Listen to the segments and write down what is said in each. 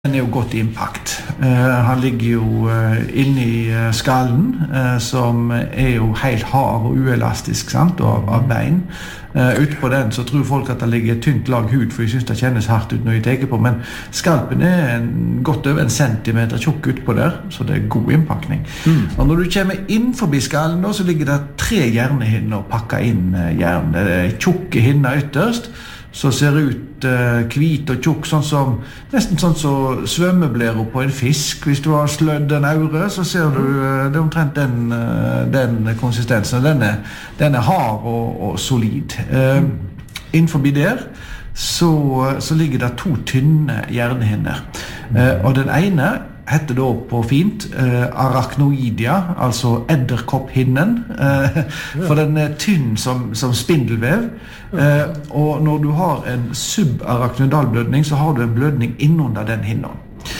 Den jo godt innpakt. Han ligger jo inne i skallen, som jo helt hard og uelastisk, sant, av bein. Ute på den så tror folk at det ligger et tynt lag hud, for de synes det kjennes hardt ut når de teker på, men skalpen godt over 1 centimeter tjukk ut på der, så det god innpakning. Og når du kommer inn forbi skallen, så ligger det 3 hjernehinner og pakker inn jern. Det tjukke hinner ytterst, så ser ut hvit og tjukk, nesten sånn som svømmeblærer på en fisk. Hvis du har slødd en aure, så ser du det omtrent den konsistensen. Den hard og solid. Innenfor der så ligger det 2 tynne hjernehinner. Og den ene heter da på fint arachnoidia, altså edderkopphinnen, for den tynn som spindelvev. Og når du har en subarachnodalblødning, så har du en blødning innunder den hinnen.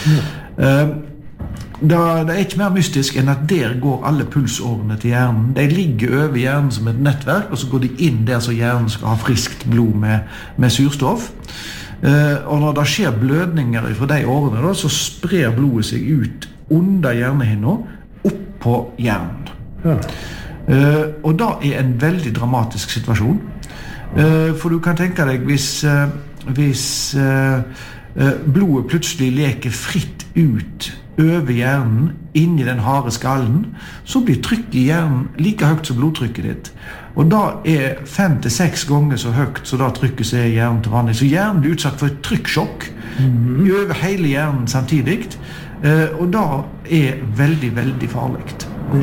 Det ikke mer mystisk enn at der går alle pulsårene til hjernen. De ligger over hjernen som et nettverk, og så går de inn der så hjernen skal ha friskt blod med surstoff. Og når det skjer blødninger fra de årene, da, så sprer blodet seg ut under hjernehinnen opp på hjernen. Og da en veldig dramatisk situasjon. For du kan tenke deg hvis blodet plutselig leker fritt ut over hjernen, inn i den harde skallen, så blir trykket i hjernen like høyt som blodtrykket ditt. Og da 5 til 6 ganger så høyt så da trykket seg i hjernen til vanlig. Så hjernen blir utsatt for et trykksjokk over hele hjernen samtidig. Og da veldig, veldig farlig.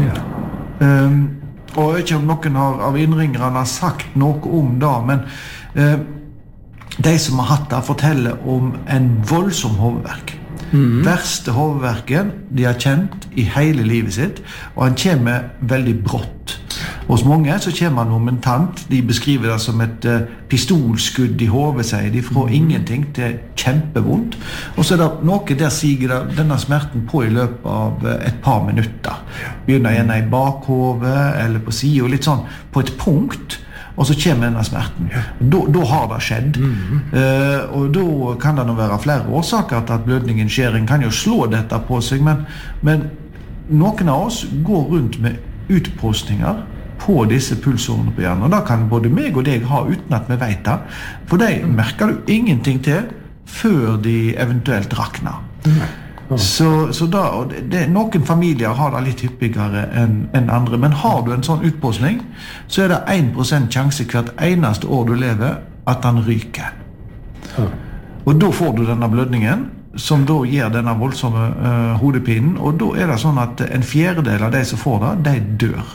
Og jeg vet ikke om noen av innringerne har sagt noe om det, men de som har hatt det forteller om en voldsom hovedverk. Verste hovedverken de har kjent i hele livet sitt, og han kommer veldig brått. Hos mange så kommer han momentant. De beskriver det som et pistolskudd i hodet, sier de, fra ingenting til kjempevondt. Og så det noe der siger denne smerten på i løpet av et par minutter. Begynner gjerne i bakhovet eller på siden, litt sånn på et punkt, og så kommer denne smerten. Da har det skjedd. Og da kan det nå være flere årsaker til at blødningen skjer. En kan jo slå dette på seg, men noen av oss går rundt med utpostninger på disse pulsårene på hjernen. Og da kan både meg og deg ha uten at vi vet det. For de merker du ingenting til før de eventuelt rakner. Så da, noen familier har det litt hyppigere enn andre, men har du en sånn utpostning, så det 1% sjanse hvert eneste år du lever at den ryker. Og da får du denne blødningen, som da gir denne voldsomme hodepinen, og da det sånn at 1/4 av de som får det, de dør.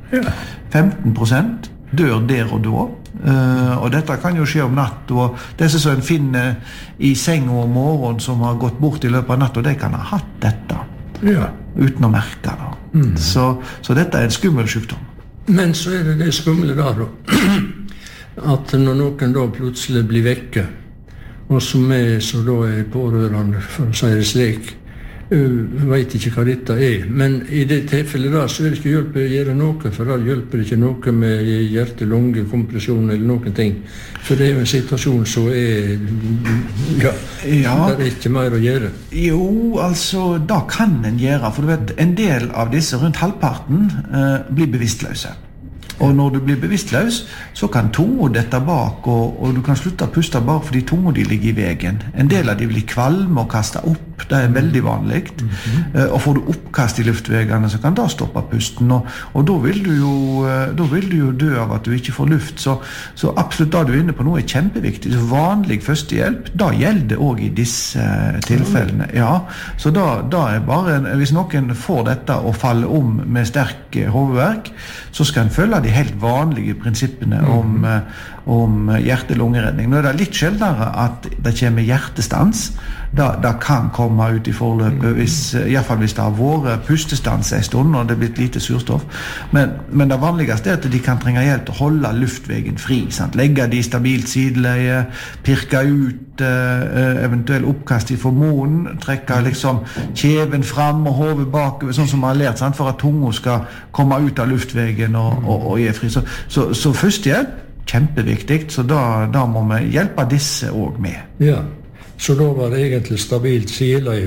15% dør der og da, og dette kan jo skje om natt, og disse som en finner i seng om morgenen som har gått bort i løpet av natt, og de kan ha hatt dette uten å merke det. Så dette en skummel sykdom. Men så det skumle da, at når noen da plutselig blir vekke, og som så da pårørende, for å si det slik, vet ikke hva dette men i det tilfellet da, så vil det ikke hjelpe å gjøre noe, for da hjelper det ikke noe med hjerte-lunge-kompresjon eller noen ting, for det en situasjon så det ikke mer å gjøre. Jo, altså, da kan en gjøre, for du vet, en del av disse, rundt halvparten, blir bevisstløse. Og når du blir bevisstløs, så kan tunga dette bak, og du kan slutte å puste bare fordi tunga de ligger i veien. En del av de blir kvalme og kaste opp, det veldig vanlig. Og får du oppkast i luftvegene, så kan det stoppe pusten, og da vil du jo dø av at du ikke får luft. Så absolutt det du inne på nå kjempeviktig. Så vanlig førstehjelp, da gjelder også i disse tilfellene. Ja, så da bare, hvis noen får dette og faller om med sterk hovedverk, så skal en følge de helt vanlige prinsippene om hjerte-lungeredning. Nå det litt sjeldnere at det kommer hjertestans. Det kan komme ut i forløpet, i hvert fall hvis det har vært pustestans en stund, og det er blitt lite surstoff. Men det vanligste at de kan trenge hjelp til å holde luftvegen fri. Sant? Legge de stabilt sideleie, pirke ut eventuell oppkast i munnen, trekke liksom kjeven fram og hodet bakover, sånn som man har lært, sant? For at tunga skal komme ut av luftvegen og gi fri. Så førstehjelp, kjempeviktig, så da må vi hjelpe disse også med. Ja. Så da var det egentlig stabilt sila i